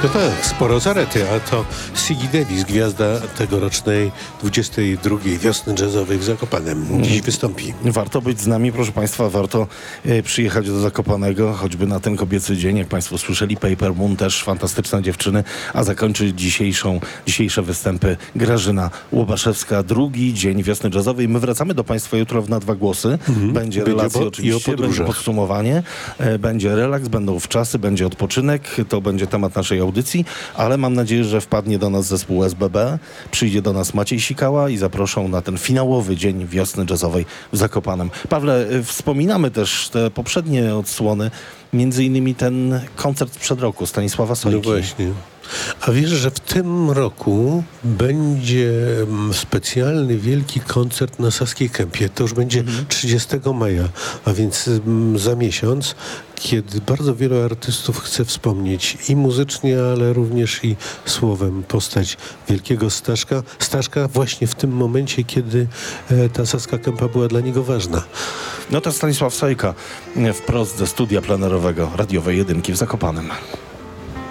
No tak, sporo zarety, a to Siggy Davis, gwiazda tegorocznej 22. wiosny jazzowej w Zakopanem. Dziś wystąpi. Warto być z nami, proszę Państwa, warto przyjechać do Zakopanego, choćby na ten kobiecy dzień, jak Państwo słyszeli. Paper Moon, też fantastyczne dziewczyny, a zakończy dzisiejsze występy Grażyna Łobaszewska. Drugi dzień wiosny jazzowej. My wracamy do Państwa jutro w Na dwa głosy. Będzie relacja oczywiście, będzie podsumowanie, będzie relaks, będą wczasy, będzie odpoczynek. To będzie temat naszej audycji, ale mam nadzieję, że wpadnie do nas zespół SBB, przyjdzie do nas Maciej Sikała i zaproszą na ten finałowy dzień wiosny jazzowej w Zakopanem. Pawle, wspominamy też te poprzednie odsłony, między innymi ten koncert sprzed roku Stanisława Sojki. No właśnie. A wiesz, że w tym roku będzie specjalny wielki koncert na Saskiej Kępie. To już będzie 30 maja, a więc za miesiąc, kiedy bardzo wielu artystów chce wspomnieć i muzycznie, ale również i słowem postać wielkiego Staszka właśnie w tym momencie, kiedy ta Saska Kępa była dla niego ważna. No to Stanisław Sojka wprost ze studia plenerowego Radiowej Jedynki w Zakopanem.